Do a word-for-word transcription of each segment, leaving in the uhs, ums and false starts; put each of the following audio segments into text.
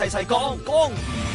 齊齊講講，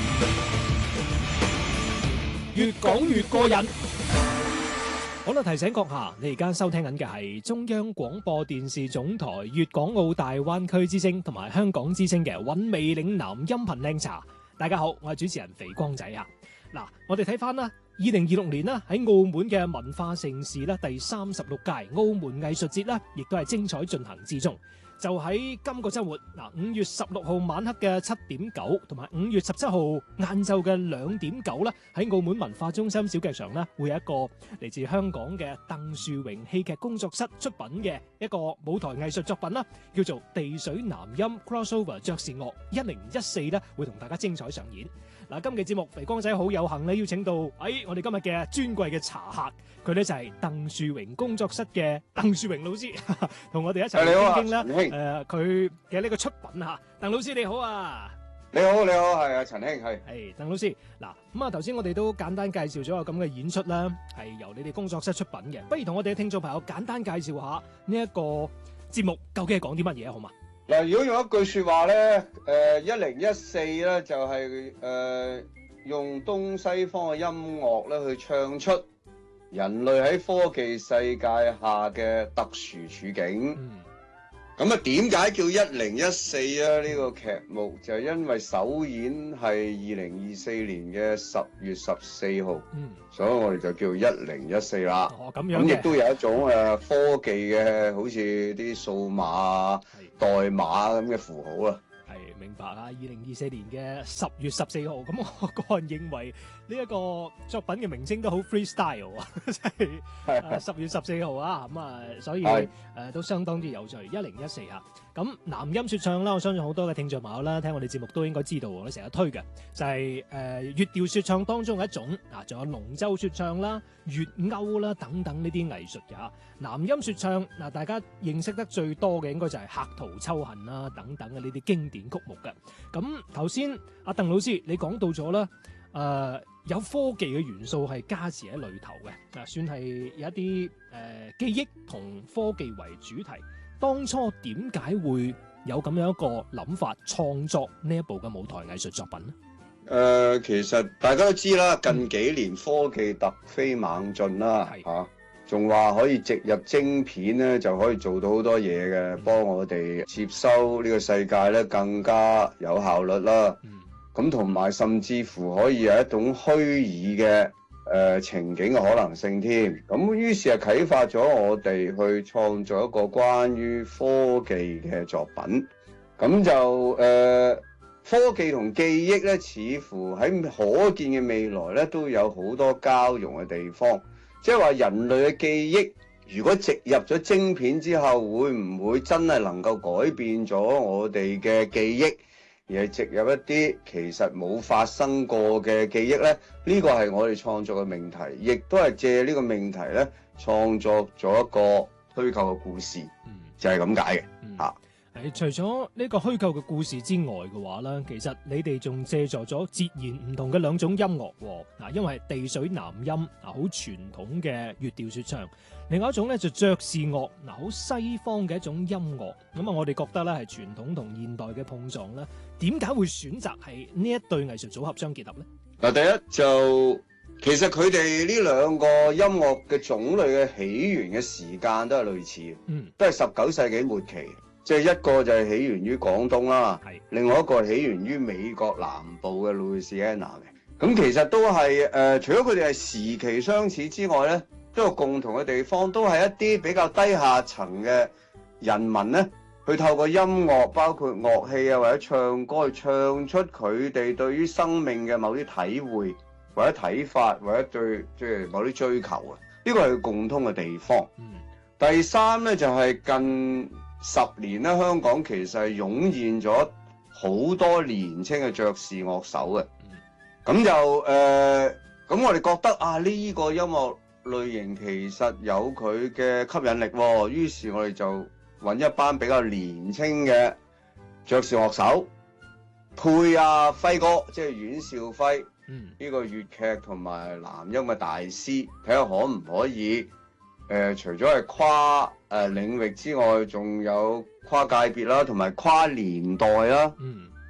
越講越過癮。好啦，提醒閣下，你而家收聽緊嘅係中央廣播電視總台粵港澳大灣區之聲同埋香港之聲嘅韻味嶺南音頻靚茶。大家好，我係主持人肥光仔啊。嗱，我哋睇翻啦，二零二六年啦，喺澳門嘅文化盛事咧，第三十六屆澳門藝術節咧，亦都係精彩進行之中。就喺今個週末，嗱，五月十六號晚黑嘅七點九，同埋五月十七號晏晝嘅兩點九咧，喺澳門文化中心小劇場咧，會有一個嚟自香港嘅鄧樹榮戲劇工作室出品嘅一個舞台藝術作品啦，叫做《地水南音 Crossover 爵士樂一零一四》咧，會同大家精彩上演。嗱，今期節目肥光仔好有幸咧，邀請到誒、哎、我哋今日嘅尊貴嘅茶客，佢咧就係鄧樹榮工作室嘅鄧樹榮老師，同我哋一齊傾傾啦。誒，佢嘅呢個出品嚇，鄧老師你好啊！ 你好，你好，係啊，陳兄係。 係鄧老師，嗱咁啊，頭先我哋都簡單介紹咗個咁嘅演出啦，係由你哋工作室出品嘅，不如同我哋嘅聽眾朋友簡單介紹下呢一個節目究竟係講啲乜嘢好嘛？ 嗱，如果用一句説話咧，誒一零一四咧就係、是、誒、呃、用東西方嘅音樂咧去唱出人類喺科技世界下嘅特殊處境。 嗯。 咁啊，點解叫一零一四啊？呢、這個劇目就係因為首演係二零二四年嘅十月十四號， 嗯， 所以我哋就叫一零一四啦。 哦，咁樣嘅。 咁亦都有一種誒科技嘅，好似啲數碼啊、代碼咁嘅符號啦。 係，明白啦。二零二四年嘅十月十四號，咁我個人認為呢一個作品嘅名稱都好 freestyle 啊，即係十月十四號啊，咁啊，所以誒、呃、都相當之有趣。一零一四啊，咁南音説唱啦，我相信好多嘅聽眾朋友啦，聽我哋節目都應該知道，我哋成日推嘅就係誒粵調説唱當中嘅一種啊，仲有龍舟説唱啦、粵謳啦等等呢啲藝術嘅。南音説唱嗱，大家認識得最多嘅應該就係客途秋恨啦等等嘅呢啲經典曲目嘅。咁頭先阿鄧老師你講到咗啦，誒、呃、有科技嘅元素係加持喺裏頭嘅，嗱算係有一啲誒、呃、記憶同科技為主題。當初點解會有咁樣一個諗法創作呢一部嘅舞台藝術作品呢？ 誒、呃，其實大家都知啦，近幾年科技突飛猛進啦，嚇仲話可以植入晶片咧，就可以做到好多嘢嘅，幫我哋接收呢個世界咧更加有效率啦。咁同埋甚至乎可以有一種虛擬嘅誒、呃、情景嘅可能性添。咁於是係啟發咗我哋去創作一個關於科技嘅作品。咁就誒、呃、科技同記憶咧，似乎喺可見嘅未來咧都有好多交融嘅地方。即係話人類嘅記憶，如果植入咗晶片之後，會唔會真係能夠改變咗我哋嘅記憶，而係植入一啲其實冇發生過嘅記憶呢？呢個係我哋創作嘅命題，亦都係借呢個命題咧創作咗一個虛構嘅故事，嗯、就係咁解嘅嚇。嗯啊誒，除咗呢個虛構嘅故事之外嘅話咧，其實你哋仲借助咗截然唔同嘅兩種音樂喎。嗱，因為係地水南音，嗱好傳統嘅粵調説唱；另外一種咧就爵士樂，嗱好西方嘅一種音樂。咁啊，我哋覺得咧係傳統同現代嘅碰撞咧，點解會選擇係呢一對藝術組合相結合咧？嗱， 第一就其實佢哋呢兩個音樂嘅種類嘅起源嘅時間都係類似嘅，嗯，都係十九世紀末期。即係一個就係起源於廣東啦，另外一個係起源於美國南部嘅路易斯安那嘅。咁其實都係誒、呃，除咗佢哋係時期相似之外咧，都有共同嘅地方，都係一啲比較低下層嘅人民咧，去透過音樂，包括樂器啊或者唱歌，去唱出佢哋對於生命嘅某啲體會或者睇法，或者對即係某啲追求啊。呢個係共通嘅地方。嗯、第三咧就係、是、近十年咧，香港其實係湧現咗好多年青嘅爵士樂手嘅，咁、嗯、就誒，咁、呃、我哋覺得啊，呢、這個音樂類型其實有佢嘅吸引力喎、哦，於是我哋就揾一班比較年青嘅爵士樂手，配阿輝哥，即係阮兆輝，呢、嗯、個粵劇同埋南音嘅大師，睇下可唔可以誒、呃，除咗係跨誒、呃、領域之外，仲有跨界別啦，同埋跨年代啦。嗯，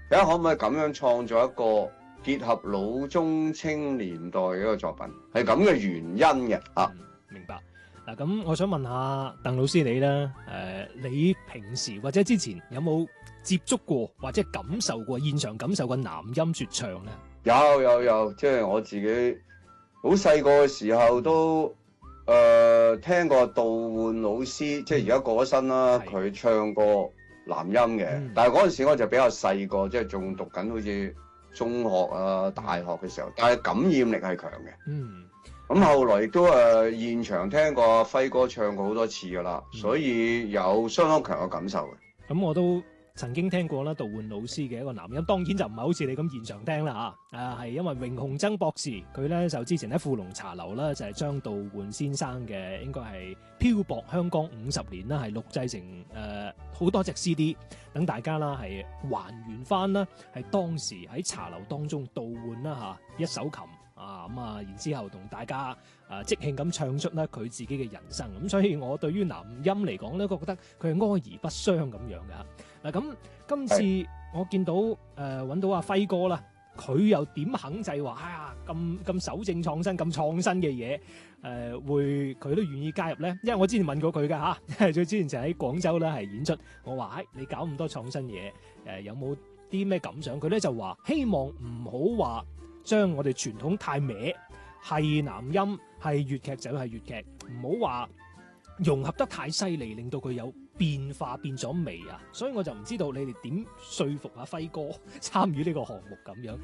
睇下可唔可以咁樣創作一個結合老中青年代嘅一個作品，係咁嘅原因嘅啊、 嗯。明白。嗱，咁我想問下鄧老師你咧，誒、呃，你平時或者之前有冇接觸過或者感受過現場感受過南音説唱咧？ 有有有，即係我自己好細個嘅時候都誒、呃、聽過杜煥老師，即係而家過咗身啦，佢唱過南音嘅、嗯。但係嗰陣時我就比較細個，即係仲讀緊好似中學啊、大學嘅時候，但係感染力係強嘅。嗯。咁後來亦都誒、呃、現場聽過阿輝哥唱過好多次㗎啦、嗯，所以有相當強嘅感受嘅。 咁我都曾經聽過啦，杜煥老師嘅一個南音，當然就唔係好似你咁現場聽啦嚇。誒係因為榮鴻曾博士佢咧就之前喺富隆茶樓啦，就係、是、將杜煥先生嘅應該係漂泊香港五十年啦，係錄製成誒好、呃、多隻 C D， 等大家啦係還原翻啦，係當時喺茶樓當中杜煥啦嚇一手琴。啊咁啊，然之後同大家啊即興咁唱出咧佢自己嘅人生，咁所以我對於南音嚟講咧，我覺得佢係哀而不傷咁樣嘅。嗱、啊、咁今次我見到誒揾、呃、到阿輝哥啦，佢又點肯制話啊咁咁守正創新咁創新嘅嘢誒會佢都願意加入咧？因為我之前問過佢㗎嚇，佢之前就喺廣州咧係演出，我話誒、哎、你搞咁多創新嘢誒、呃、有冇啲咩感想？佢咧就話希望唔好話將我哋傳統太歪，係南音係粵劇就係粵劇，唔好話融合得太犀利，令到佢有變化變咗味啊！所以我就唔知道你哋點說服阿輝哥參與呢個項目咁樣。